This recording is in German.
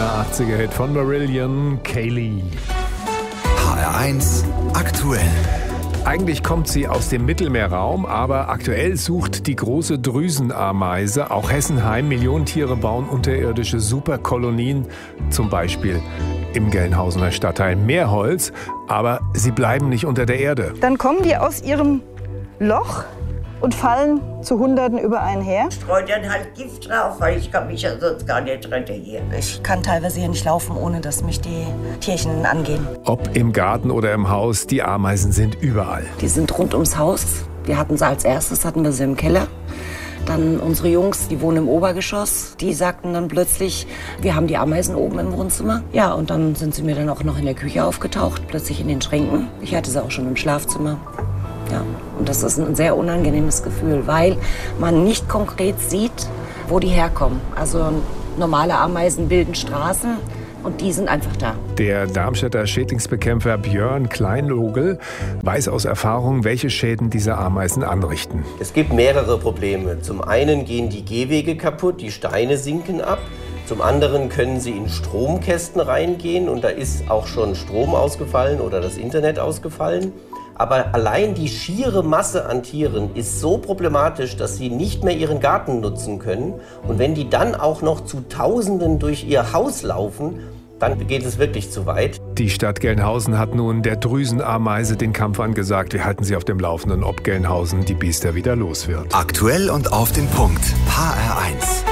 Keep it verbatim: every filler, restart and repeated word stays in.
neuer achtziger-Hit von Marillion, Kaylee. H R eins aktuell. Eigentlich kommt sie aus dem Mittelmeerraum, aber aktuell sucht die große Drüsenameise auch Hessenheim. Millionen Tiere bauen unterirdische Superkolonien, zum Beispiel im Gelnhausener Stadtteil Meerholz. Aber sie bleiben nicht unter der Erde. Dann kommen die aus ihrem Loch und fallen zu Hunderten über einen her. Streut dann halt Gift drauf, weil ich kann mich ja sonst gar nicht retten hier. Ich kann teilweise hier nicht laufen, ohne dass mich die Tierchen angehen. Ob im Garten oder im Haus, die Ameisen sind überall. Die sind rund ums Haus. Wir hatten sie als erstes, hatten wir sie im Keller. Dann unsere Jungs, die wohnen im Obergeschoss, die sagten dann plötzlich, wir haben die Ameisen oben im Wohnzimmer. Ja, und dann sind sie mir dann auch noch in der Küche aufgetaucht, plötzlich in den Schränken. Ich hatte sie auch schon im Schlafzimmer. Ja, und das ist ein sehr unangenehmes Gefühl, weil man nicht konkret sieht, wo die herkommen. Also normale Ameisen bilden Straßen und die sind einfach da. Der Darmstädter Schädlingsbekämpfer Björn Kleinlogel weiß aus Erfahrung, welche Schäden diese Ameisen anrichten. Es gibt mehrere Probleme. Zum einen gehen die Gehwege kaputt, die Steine sinken ab. Zum anderen können sie in Stromkästen reingehen und da ist auch schon Strom ausgefallen oder das Internet ausgefallen. Aber allein die schiere Masse an Tieren ist so problematisch, dass sie nicht mehr ihren Garten nutzen können. Und wenn die dann auch noch zu Tausenden durch ihr Haus laufen, dann geht es wirklich zu weit. Die Stadt Gelnhausen hat nun der Drüsenameise den Kampf angesagt. Wir halten sie auf dem Laufenden, ob Gelnhausen die Biester wieder los wird. Aktuell und auf den Punkt. H R eins.